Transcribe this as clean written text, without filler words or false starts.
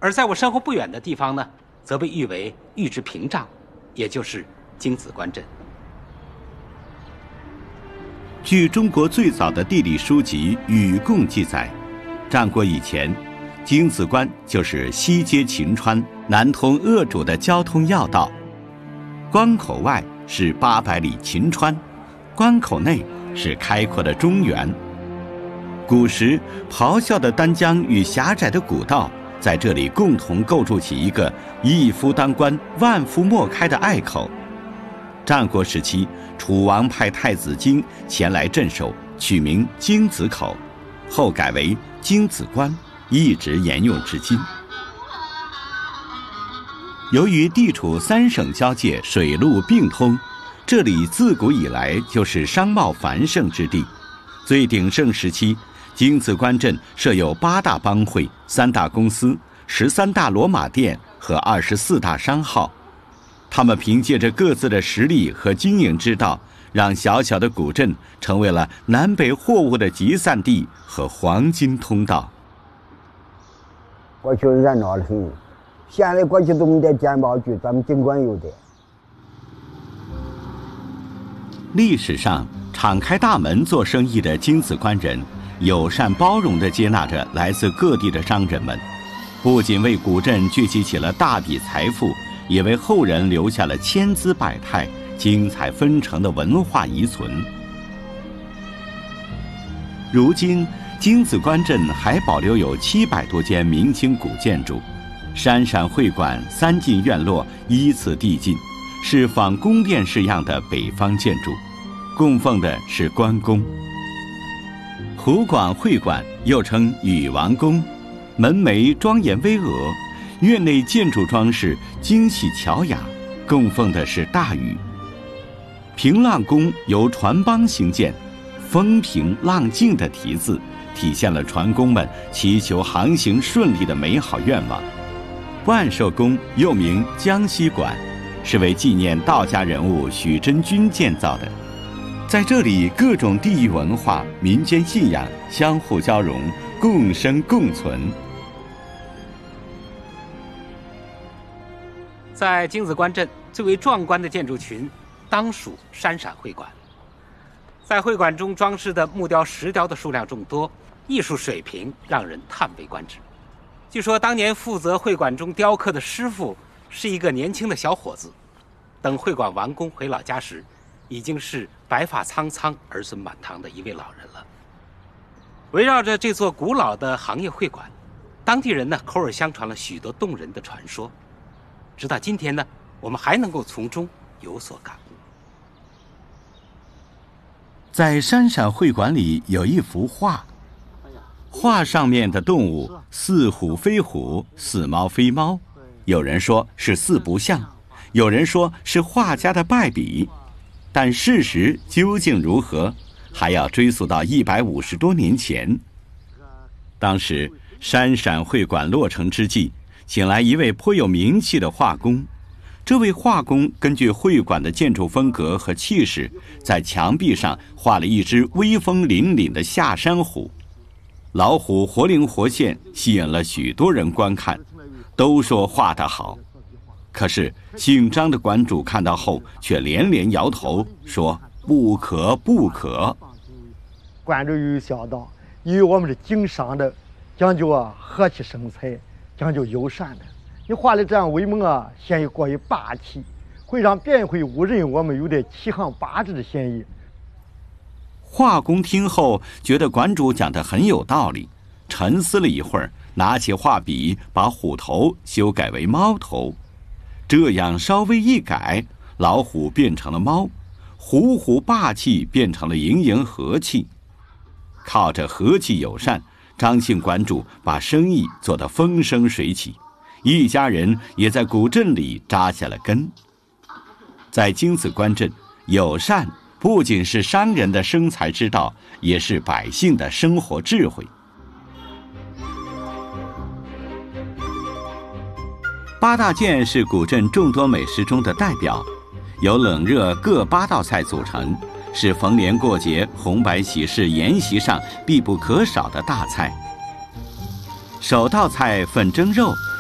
而在我身后不远的地方呢，则被誉为玉之屏障，也就是京子关镇。 据中国最早的地理书籍《禹贡》记载，战国以前，京子关就是西接秦川、南通鄂主的交通要道。关口外是800里秦川，关口内是开阔的中原。古时，咆哮的丹江与狭窄的古道在这里共同构筑起一个一夫当关、万夫莫开的隘口。战国时期，楚王派太子京前来镇守，取名京子口，后改为京子关，一直沿用至今。由于地处3省交界，水陆并通，这里自古以来就是商贸繁盛之地。最鼎盛时期，京子关镇设有8大帮会、3大公司、13大骡马店和24大商号。他们凭借着各自的实力和经营之道，让小小的古镇成为了南北货物的集散地和黄金通道。 过去热闹得很，现在过去都没得电报局，咱们尽管有的。 历史上敞开大门做生意的京子关人，友善包容地接纳着来自各地的商人们，不仅为古镇聚集起了大笔财富，也为后人留下了千姿百态、精彩纷呈的文化遗存。如今，京子关镇还保留有700多间明清古建筑，山陕会馆3进院落依次递进，是仿宫殿式样的北方建筑，供奉的是关公。湖广会馆又称禹王宫，门楣庄严巍峨，院内建筑装饰精细巧雅，供奉的是大禹。平浪宫由船帮兴建，风平浪静的题字体现了船工们祈求航行顺利的美好愿望。万寿宫又名江西馆，是为纪念道家人物许真君建造的。在这里，各种地域文化、民间信仰相互交融，共生共存。 在京子关镇最为壮观的建筑群，当属山陕会馆。在会馆中装饰的木雕、石雕的数量众多，艺术水平让人叹为观止。据说当年负责会馆中雕刻的师傅是一个年轻的小伙子，等会馆完工回老家时，已经是白发苍苍、儿孙满堂的一位老人了。围绕着这座古老的行业会馆，当地人呢口耳相传了许多动人的传说，直到今天呢，我们还能够从中有所感悟。 在山陕会馆里有一幅画，画上面的动物似虎非虎，似猫非猫，有人说是四不像，有人说是画家的败笔，但事实究竟如何，还要追溯到150多年前。当时山陕会馆落成之际，请来一位颇有名气的画工。这位画工根据会馆的建筑风格和气势，在墙壁上画了一只威风凛凛的下山虎。老虎活灵活现，吸引了许多人观看，都说画得好。可是姓张的馆主看到后却连连摇头，说不可不可。 馆主有想到，因为我们是经商的，讲究和气生财，讲究友善的，你画的这样威猛显得过于霸气，会让别人会误认我们有点欺行霸制的嫌疑。 画工听后觉得馆主讲得很有道理，沉思了一会儿，拿起画笔把虎头修改为猫头，这样稍微一改，老虎变成了猫，虎虎霸气变成了盈盈和气。靠着和气友善，张姓馆主把生意做得风生水起，一家人也在古镇里扎下了根。在京子关镇，友善不仅是商人的生财之道，也是百姓的生活智慧。八大件是古镇众多美食中的代表，由冷热各8道菜组成，是逢年过节、红白喜事筵席上必不可少的大菜。首道菜粉蒸肉